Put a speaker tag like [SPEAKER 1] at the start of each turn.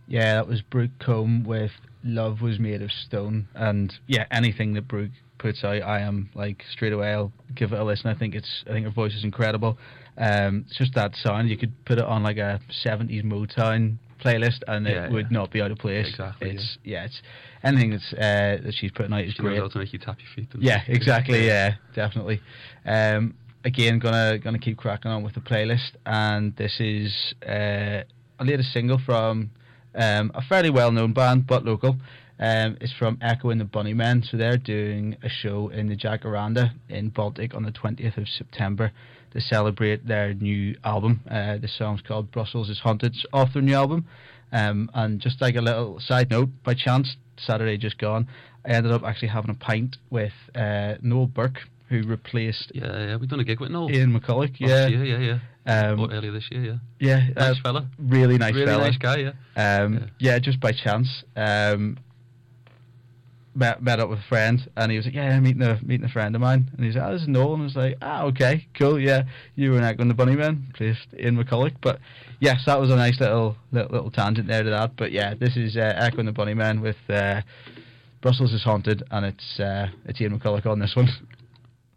[SPEAKER 1] Yeah, that was Brooke Combe with Love Was Made of Stone. And yeah, anything that Brooke puts out, I am like straight away I'll give it a listen. I think her voice is incredible. It's just that sound. You could put it on like a 70s Motown playlist and it would not be out of place.
[SPEAKER 2] Exactly.
[SPEAKER 1] It's anything that she's putting out is
[SPEAKER 2] she
[SPEAKER 1] great.
[SPEAKER 2] Knows how to make you tap your feet.
[SPEAKER 1] Yeah, exactly. Yeah, definitely. Again, gonna keep cracking on with the playlist, and this is a latest single from a fairly well-known band but local. It's from Echo and the Bunnymen. So they're doing a show in the Jacaranda in Baltic on the 20th of September to celebrate their new album. The song's called Brussels is Haunted. It's off their new album. And just like a little side note, by chance, Saturday just gone, I ended up actually having a pint with Noel Burke, who replaced
[SPEAKER 2] we've done a gig with Noel.
[SPEAKER 1] Ian McCulloch.
[SPEAKER 2] Earlier this year, nice fella,
[SPEAKER 1] really nice fella,
[SPEAKER 2] nice guy.
[SPEAKER 1] Just by chance, met up with a friend, and he was like, meeting a friend of mine, and he's like, this is Noel, and I was like, okay, cool, you were in Echo and the Bunnymen, placed Ian McCulloch. But yes, that was a nice little tangent there to that. But yeah, this is Echo and the Bunnymen with Brussels is Haunted, and it's Ian McCulloch on this one.